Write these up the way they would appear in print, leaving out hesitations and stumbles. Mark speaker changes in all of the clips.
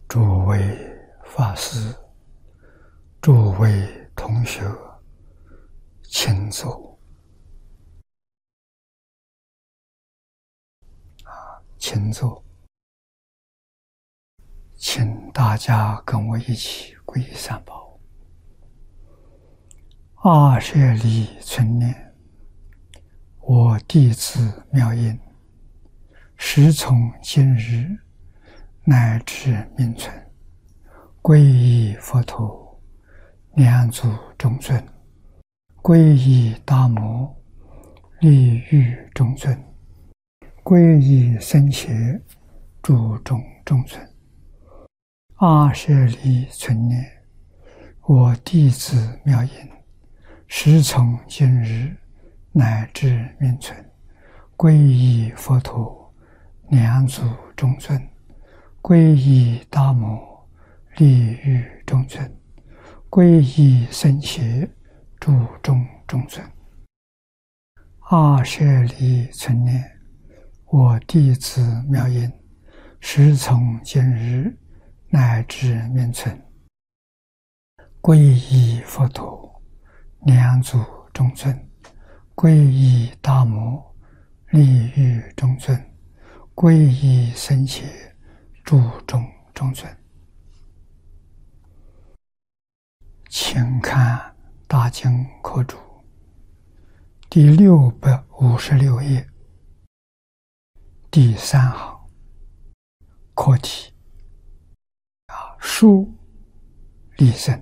Speaker 1: 诸位法师，诸位同学，请坐。请坐，请大家跟我一起皈依三宝。阿舍利存念，我弟子妙音，时从今日乃至命存，皈依佛陀，两足中尊；皈依大摩，利欲中尊；皈依僧伽，注中中尊。阿舍利存念，我弟子妙音，时从今日乃至命存，皈依佛陀，两足中尊；皈依大摩，利欲中尊；皈依僧伽，注中中尊。阿舍利存念，我弟子妙音，时从今日乃至命存，皈依佛陀，两足中尊；皈依大摩，利欲中尊；皈依僧伽，注中中尊。请看大经科注第656页第3行课题树利生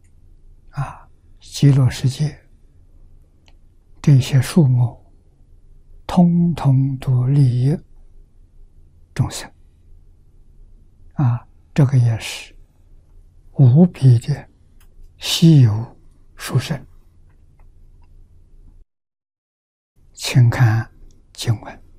Speaker 1: 极乐世界这些树木通通都利益众生这个也是无比的稀有殊胜。请看经文：